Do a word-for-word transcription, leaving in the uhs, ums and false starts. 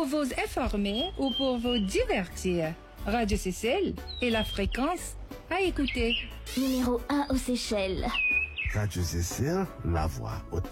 pour vous informer ou pour vous divertir. Radio Seychelles et la fréquence à écouter. Numéro un aux Seychelles. Radio Seychelles, la voix authentique.